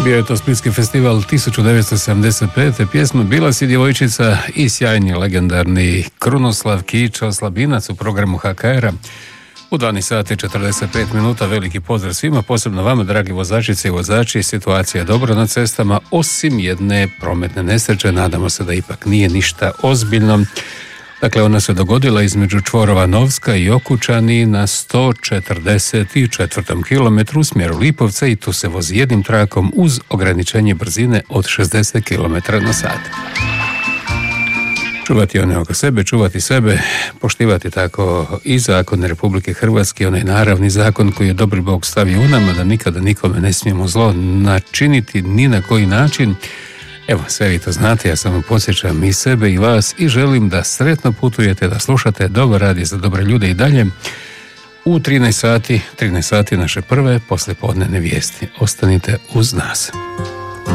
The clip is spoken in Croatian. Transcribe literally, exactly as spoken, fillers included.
Bio je to Splitski festival tisuću devetsto sedamdeset pete. Pjesma Bila si djevojčica i sjajni legendarni Krunoslav Kičo Slabinac u programu H K R-a. U dvanaest sati i četrdeset pet minuta veliki pozdrav svima, posebno vama, dragi vozačice i vozači. Situacija je dobra na cestama, osim jedne prometne nesreće. Nadamo se da ipak nije ništa ozbiljno. Dakle, ona se dogodila između čvorova Novska i Okučani na sto četrdeset četvrtom kilometru u smjeru Lipovca i tu se vozi jednim trakom uz ograničenje brzine od šezdeset kilometara na sat. Čuvati one oko sebe, čuvati sebe, poštivati tako i zakone Republike Hrvatske, onaj naravni zakon koji je dobri Bog stavio u nama, da nikada nikome ne smijemo zlo načiniti ni na koji način. Evo, sve vi to znate, ja samo podsjećam i sebe i vas i želim da sretno putujete, da slušate dobar radio za dobre ljude i dalje. U trinaest sati, trinaest sati naše prve poslijepodnevne vijesti. Ostanite uz nas.